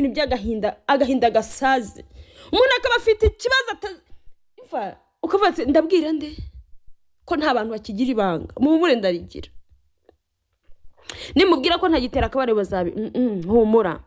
ibintu by'agahinda agahinda gasaze umuntu akaba afite ikibazo ukavuga ati ndabwira nde ko nta bantu bakigira ibanga muhumure ndarigira nimubwira ko ntagitera akabare bazabi humura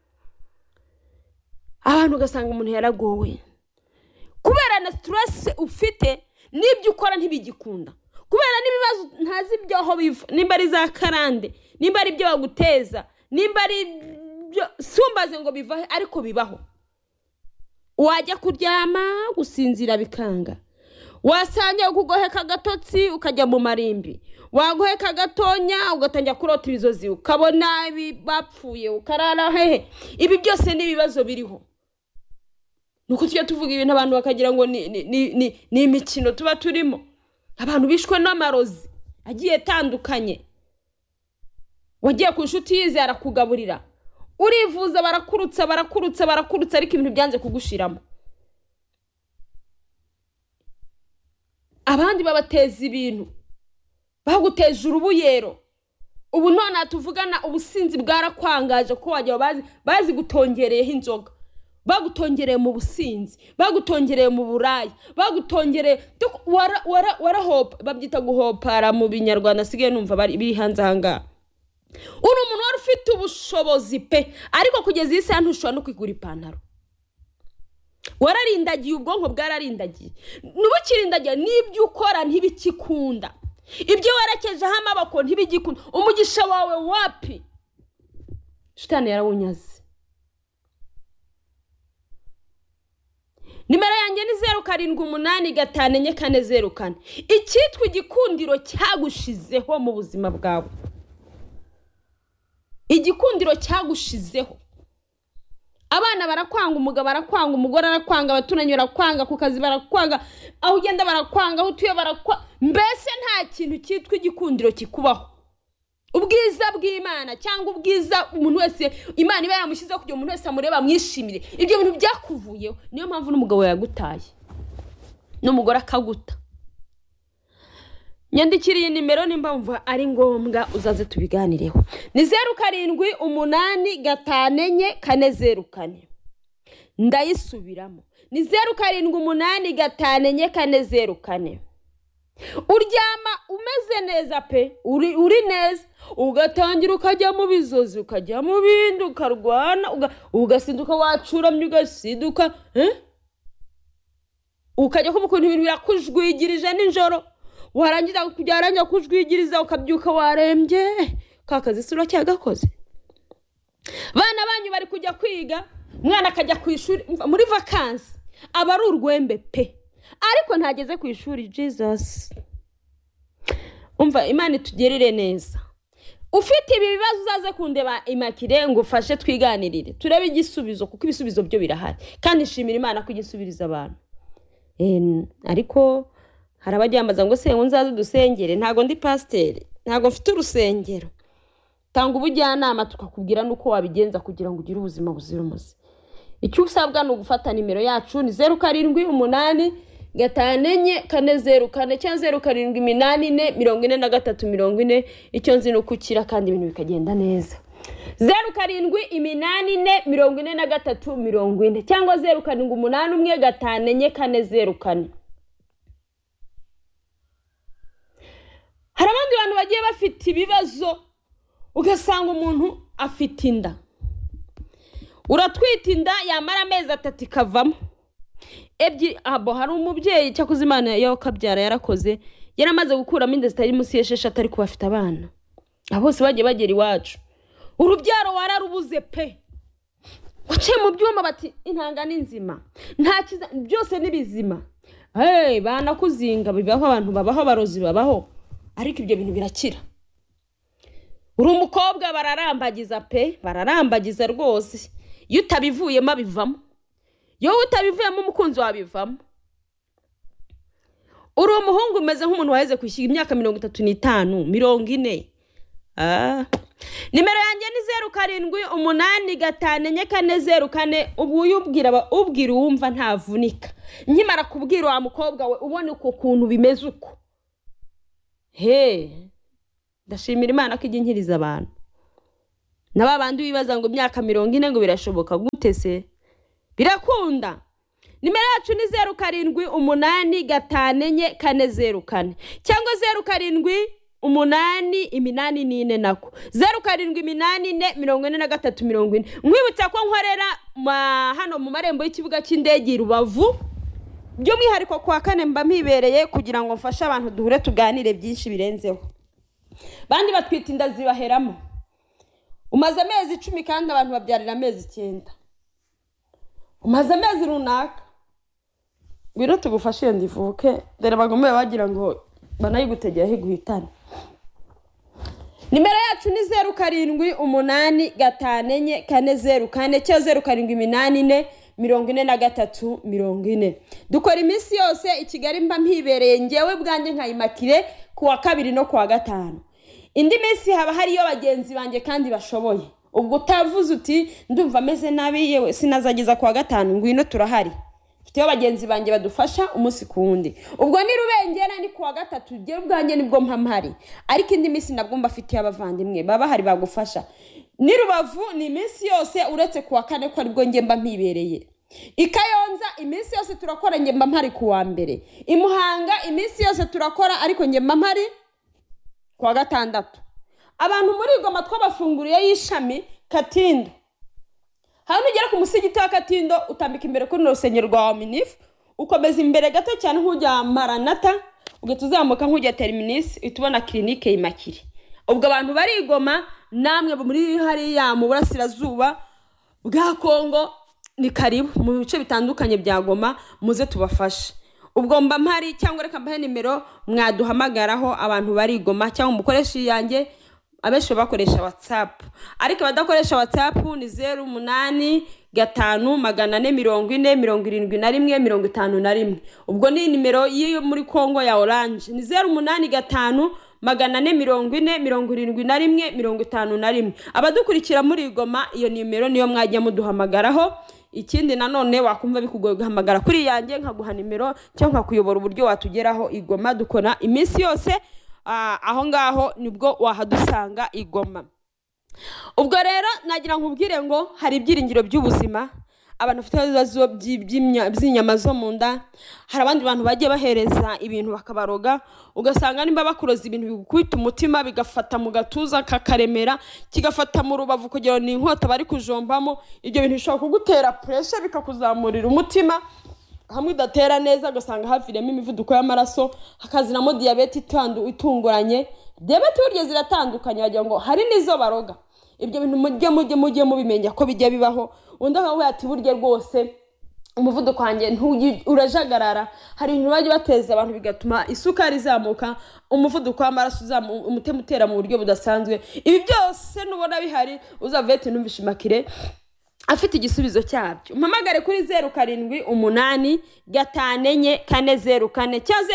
abantu gasanga umuntu yaragowe kubera na stress ufite nibyo ukora ntibigikunda kubera nibibazo ntazi ibyo aho biva nimba ari za karande nimba ari byo baguteza nimba ari byo sumbaze ngo bivahe ariko bibaho wajya kuryama gusinzira bikanga wasanga kugoheka gatotsi ukajya mu marimbi wagoheka gatonya ugatangira kurota ibizozi ukabona bapfuye ukarara hehe ibi byose nibibazo biriho nuko tujya tuvuga ibintu abantu bakagira ngo ni imikino tuba turimo abantu bishwe n'amarozi agiye tandukanye wagiye ku nshuti yize arakugaburira urivuza barakurutsa ariko ibintu byanze kugushiramo abandi babateza ibintu baguteje urubuyero ubu none tuvugana ubusinzi bwarakwangaje ko wajya bazi gutongereyeho inzoga bagutongereye mu businzi bagutongereye mu burayi bagutongereye warahopa babyita guhopara mu binyarwanda sigaye numva biri hanze hanga uri umuntu wari ufite ubushobozi pe ariko kugeza iyi saha ntushobora no kwigura ipantaro wararindagiye ubwonko bwararindagiye nubukirindagiye n'ibyo ukora ntibikikunda ibyo warakejeho amaboko ntibigikunda umugisha wawe wapi shitani yarawunyaze nimero yanjye ni 078544 icyitwa igikundiro cyagushizeho mu buzima bwawe igikundiro cyagushizeho abana barakwanga umugabo barakwanga umugore arakwanga abaturanye barakwanga ku kazi barakwanga aho ugenda barakwanga aho utuye barakwanga mbese nta kintu cyitwa igikundiro kikubaho ubwiza bw'Imana cyangwa ubwiza umuntu wese Imana iba yamushyize kugira umuntu wese amureba mwishimire ibyo bintu byakuvuyeho niyo mpamvu n'umugabo yagutaye n'umugore akaguta nyandikiriye nimero nimba mva ari ngombwa uzaze tubiganireho ni 078544 ndayisubiramo ni 078544 uryama umeze neza pe uri neza ugatangira ukajya mu bizozi ukajya mu bindi ukarwana ugasinduka wacuramye ugasiduka ukajya kubukuntu ibintu birakujwigirije ninjoro warangiza kujyaranya kujwigiriza ukabyuka warembye kakazi sura cyagakoze bana banyu bari kujya kwiga mwana akajya ku ishuri muri vacances aba ari urwembe pe ariko ntageze ku ishuri Jesus umva Imana itugerere neza ufite ibi bibazo uzaze kundeba Imakire ngo ufashe twiganirire turebe igisubizo kuko ibisubizo byo birahari kandi nshimira Imana ko igisubiriza abantu ariko harabajyambaza ngo se nzaze dusengere ntago ndi pasteur ntago mfite urusengero tanga ubujyanama tukakubwira nuko wabigenza kugira ngo ugire ubuzima buzira umuze icyo usabwa no gufata nimero yacu ni 078544 cyangwa 07844340 icyo nzi no kukira kandi ibintu bikagenda neza 07844340 cyangwa 07814440. hari abandi bantu bagiye bafite ibibazo ugasanga umuntu afite inda uratwita inda yamara amezi 3 ikavamo hari umubyeyi cyakuze Imana yakabyara yarakoze yaramaze gukuramo inda zitari munsi y'esheshe atari kubafite abana abose bagiye bagera iwacu urubyaro wararubuze pe waciye mu byuma bati intanga n'inzima nta kiza byose nibizima bana kuzinga bibaho abantu babaho barozi babaho ariko ibyo bintu birakira uri umukobwa bararambagiza pe bararambagiza rwose iyo utabivuyemo bivamo yo utabivuyemo umukunzi wabivamo uri umuhungu umeze nk'umuntu waheze kwishyira imyaka 35 40 nimero yanjye ni 078544 ubwira uwumva ntavunika nkimara kubwira wa mukobwa we ubone uko kuntu bimeze uko ndashimira Imana ko iginkiriza abantu n'abandi bibaza ngo imyaka 40 ngo birashoboka gute se? Birakunda. Nimero yacu ni 07885440 cyangwa 078884 nako 0788444340. Nkwibutsa ko nkorera hano mu marembo y'ikibuga cy'indege Rubavu. By'umwihariko kwa kane mba mpibereye kugira ngo mfashe abantu duhure tuganire byinshi birenzeho. Bandi batwita inda zibaheramo. Umaze amezi 10 kandi abantu babyarira amezi 9. Umaze amezi runaka. Biro tugufashe ndivuke dore bagombe bagira ngo banayigutegera higuhitana. Nimero yacu ni 07885440 cyangwa 0788444340. Dukora iminsi yose i Kigali mba mpibereye ngewe bwanjye nkayimakire kuwa 2 no kuwa 5. Indi minsi haba hari yo bagenzi banje kandi bashoboye. Ubwo utavuze uti ndumva ameze nabi yewe sinazageza kuwa 5 ngwino turahari. Fitiyo bagenzi banje badufasha umunsi kuwundi. Ubwo ni Rubengera ni kuwa 3 je bwanjye nibwo mpamari. Ariko indi minsi nabwo mbafitiye abavandimwe baba hari bagufasha. Ni Rubavu ni iminsi yose uretse kuwa 4 ko aribwo nge mba mpibereye. Ikayonza iminsi yose turakora nge mba mpari kuwa 2. Imuhanga iminsi yose turakora ariko nge mba mpari kuwa 6. Abantu muri Goma twabafunguriye y'ishami Katindo. Hano ugera ku musigiti wa Katindo utambika imbere kuri rusengero rwa Minif, ukomeza imbere gato cyane nk'ujya Maranata, ugetuzamuka nk'ujya Terminus, itubona clinique Imakire. Ubwo abantu bari Goma namwe muri hariya mu burasirazuba bwa Kongo ni karibu mu bice bitandukanye bya Goma muze tubafashe. Ubwo mba mpari cyangwa reka mbahe nimero mwaduhamagaraho abantu bari Goma cyangwa umukoresha yanjye. Abenshi bakoresha WhatsApp ariko badakoresha WhatsApp ni 0854407151. Ubwo ni nimero yiyo muri Kongo ya Orange ni 0854407151. Abadukurikira muri Goma iyo nimero niyo mwajya muduhamagaraho. Ikindi nanone wakumva bikugoye guhamagara kuri yanjye nkaguha nimero cyangwa kuyobora uburyo watugeraho Igoma dukora iminsi yose. Aho ngaho nibwo wahadusanga Igoma. Ubwo rero nagira nkubwire ngo hari ibyiringiro by'ubuzima. Abantu bafite ibibazo by'inyama zo mu nda, hari abandi bantu bagiye bahereza ibintu bakabaroga, ugasanga nimba bakuroza ibintu bigukubita umutima bigafata mu gatuza kakaremera, kigafata mu rubavu kugira ni inkota bari kujombamo. Ibyo bintu bishobora kugutera pressure bikakuzamurira umutima, hamwe udatera neza ugasanga haviremo imivuduko y'amaraso, hakazinamo diabete itunguranye. Diabete burya ziratandukanye bagira ngo hari nizo baroga. Ibyo bintu mujye mubimenya ko bijya bibaho. Undi akavuga ati burya rwose umuvuduko wanjye urajagarara. Hari ibintu baje bateza abantu bigatuma isukari izamuka, umuvuduko w'amaraso umutema utera mu buryo budasanzwe. Ibi byose nubona bihari uzavete numvisha Imakire afite igisubizo cyabyo. Umpamagare kuri 07885440 cyangwa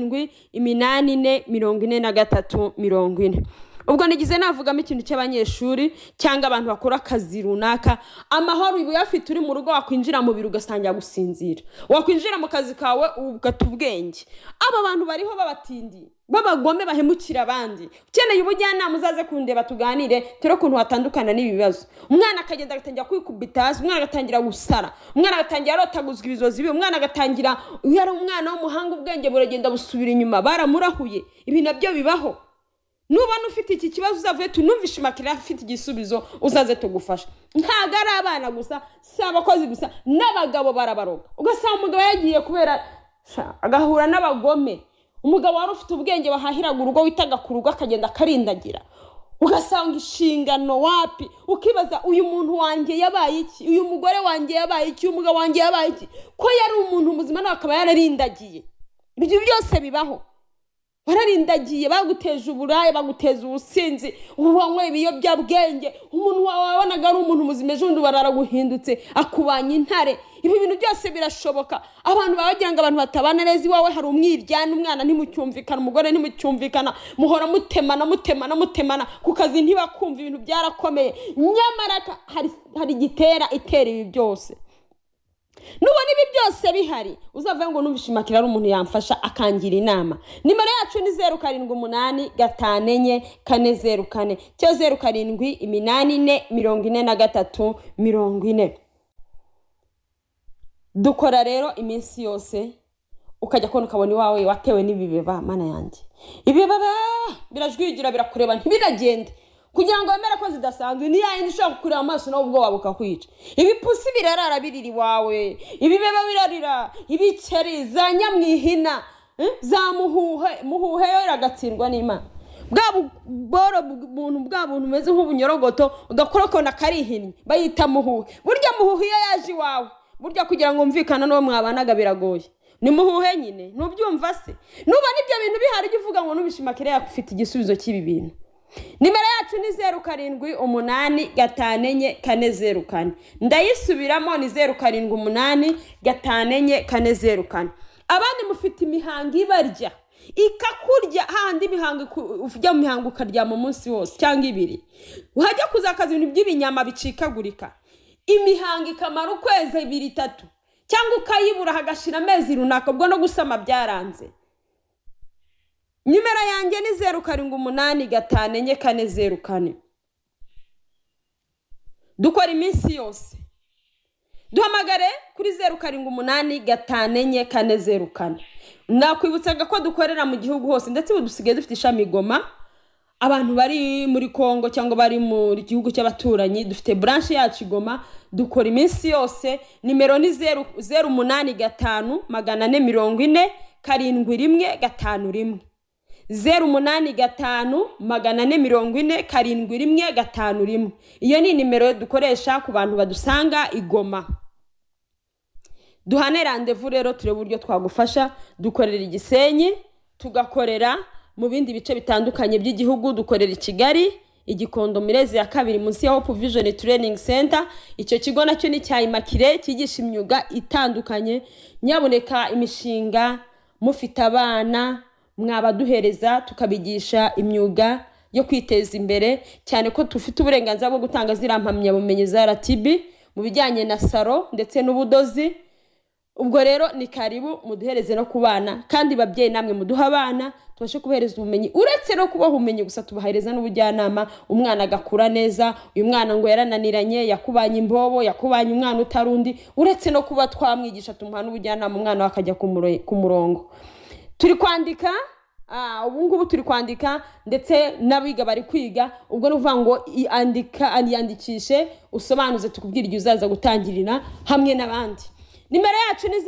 0788444340. Ubwo nigize navugamo ikintu cy'abanyeshuri cyangwa abantu bakora akazi runaka. Amahoro ibu yafite uri mu rugo wakwinjira mu biro ugasangira gusinzira, wakwinjira mu kazi kawe ugatubwenge. Aba bantu bariho babatindi babagome bahemukira abandi. Ukeneye ubujyanama uzaze kundeba tuganire tero kuntu watandukana n'ibibazo. Umwana akagenda agatangira kwikubita, umwana agatangira gusara, umwana agatangira arotaguzwa ibizozi bibi, umwana agatangira yari umwana w'umuhanga ubwenge buragenda busubira inyuma baramurahuye. Ibi nabyo bibaho. Nuba nufite iki kibazo uzavuye tunumvisha Imakire afite igisubizo uzaze tugufasha. Ntago ari abana gusa, si abakozi gusa, n'abagabo barabaroga. Ugasanga umugabo yagiye kubera agahura n'abagome. Umugabo wari ufite ubwenge bahahiraga urugo witaga ku rugo akagenda akarindagira. Ugasanga inshingano wapi, ukibaza uyu muntu wanjye yabaye iki, uyu mugore wanjye yabaye iki, uyu mugabo wanjye yabaye iki, ko yari umuntu muzima nawe akaba yararindagiye. Ibyo byose bibaho. Bararindagiye baguteje uburaye, baguteza ubusinzi, ubanywe ibiyobyabwenge. Umuntu wabonaga ari umuntu muzima ejo bararaguhindutse akubanya intare. Ibi bintu byose birashoboka. Abantu babagira ngo abantu batabana neza iwawe hari umwiryana, umwana ntimucyumvikana, umugore ntimucyumvikana, muhora mutemana ku kazi ntibakumva, ibintu byarakomeye. Nyamara hari gitera itera ibi byose. nubona ibi byose bihari uzavuga ngo nubishimakira ari umuntu yamfasha akangira inama. Nimero yacu ni 07855440 cyo 07844340. Dukora rero iminsi yose ukajya kubona ukabona iwawe watewe n'ibibeba. Mana yanjye, ibibeba birajwigira birakureba ntibiragende kugira ngo wemere ko zidasanzwe. Ni yayindi ushaka kureba amaso nawe ubwo wabuka kwica. Ibipusi birarara biriri wawe, ibibeba birarira, ibikeri za nyamwihina za muhuhe yo iragatsindwa n'Imana. Bwa boro buntu bwa buntu meze nk'ubunyorogoto ugakorokona karihinnye bayita muhuhe. Burya muhuhe iyo yaje iwawe burya kugira ngo mvikana no mwabanaga biragoye. Ni muhuhe nyine ntubyumva se. Nubona ibyo bintu bihari uvuga ngo nubishimakire yakufite igisubizo cy'ibi bintu. Nimero yacu ni 07855440. Ndayisubiramo ni 07855440. Abandi mufite imihango ibarya ikakurya handi imihango ujya mu mihango ukarya mu munsi wose cyangwa ibiri. Uhajya kuzakaza ibintu by'ibinyama bicikagurika. Imihango ikamara ukwezi 2-3 cyangwa ukayibura hagashira amezi runaka ubwo no gusama byaranze. Nimero yanjye ni 07855440. Dukora iminsi yose. Duhamagare kuri 07855440. Nakwibutsaga ko dukorera mu gihugu hose ndetse dusigaye dufite ishami Goma. Abantu bari muri Kongo cyangwa bari mu gihugu cy'abaturanyi dufite branch yacu Goma. Dukora iminsi yose. Nimero ni 0854407151. 0854407151. Iyo ni nimero dukoresha ku bantu badusanga igoma. Duhane rendezvous rero turebe uburyo twagufasha. Dukorera Igisenyi, tugakorera mu bindi bice bitandukanye by'igihugu. Dukorera i Kigali, Igikondo Mirezi ya 2 munsi ya Hope Vision Training Center. Icyo kigo nacyo ni cya Imakire kigisha imyuga itandukanye. Nyaboneka imishinga mufite abana mwabaduhereza tukabigisha imyuga yo kwiteza imbere, cyane ko tufite uburenganzira bwo gutanga zirampamya bumenyi za RTB mu bijyanye na saro ndetse n'ubudozi. Ubwo rero ni karibu muduhereze no kubana, kandi babyeyi namwe muduha abana tubashe kubahereza ubumenyi. Uretse no kubaha ubumenyi gusa tubahereza n'ubujyanama, umwana agakura neza. Uyu mwana ngo yarananiranye, yakubanye imbobo, yakubanye umwana utarundi. Uretse no kuba twamwigisha tumuha n'ubujyanama umwana wakajya ku murongo. Turi kwandika ubu ngubu turi kwandika ndetse nabiga bari kwiga. Ubwo nuvuga ngo yandikishe usobanuze tukubwira igihe uzaza gutangirira hamwe n'abandi. Nimero yacu ni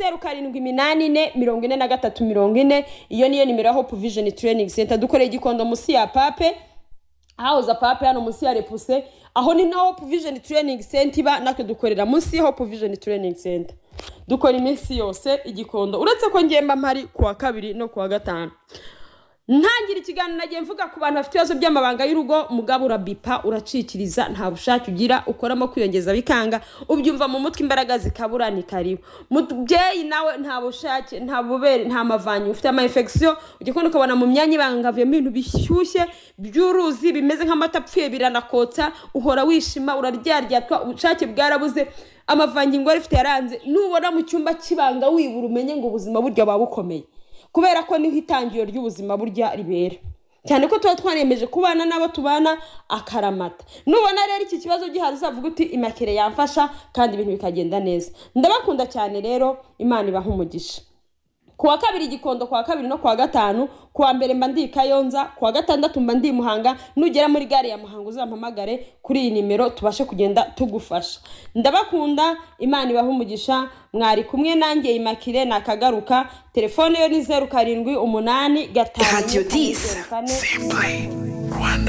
07844340. Iyo niyo nimero ya Hope Vision Training Center. Dukoreye Igikondo musi ya Pape, aho za Pape hano musi ya Repuse. Aho ni na Hope Vision Training Center ba natwe dukorera musi ya Hope Vision Training Center. Dukora iminsi yose Igikondo. Uretse ko ngemba mpari kuwa 2 no kuwa 5. Ntangira ikiganiro nagiye mvuga ku bantu bafite ibibazo by'amabanga y'urugo. Mugabo urabipa, uracikiriza, nta bushake ugira, ukoramo kwiyongeza bikanga, ubyumva mu mutwe imbaraga zikabura. Ni karibu mubyeyi nawe nta bushake, nta bubere, nta mavanyi, ufite ama infection. Ugikunda ukabona mu myanya ibangavye ibintu bishyushye by'uruzi bimeze nk'amata apfuye biranakotsa. Uhora wishima, uraryaryatwa, ubushake bwarabuze, amavanyi ngo rifite yaranze. Nubona mu cyumba kibanga wibura umenye ngo ubuzima burya babukomeye, kubera ko niho itangiro ry'ubuzima burya ribera. Cyane ko tuba twanemeje kubana nabo tubana akaramata. Nubona rero iki kibazo gihari uzavuga uti Imakire yamfasha kandi ibintu bikagenda neza. Ndabakunda cyane rero, Imana ibaha umugisha. Kuwa 2 Igikondo, kuwa 2 no kuwa 5. Kuwa 1 mba ndi Kayonza, kuwa 6 mba ndi Muhanga. Nugera muri gare ya Muhanga uzampamagare kuri iyi nimero tubashe kugenda tugufasha. Ndabakunda, Imana ibaha umugisha. Mwari kumwe nanjye Imakire nakagaruka. Telefone yo ni 0785 Radio 10.